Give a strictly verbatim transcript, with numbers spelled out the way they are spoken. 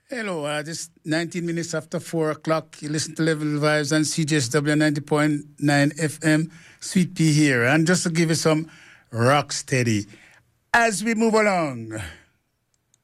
Hello, uh, this nineteen minutes after four o'clock. You listen to Level Vibes on C J S W ninety point nine F M. Sweet Pea here. And just to give you some rock steady as we move along.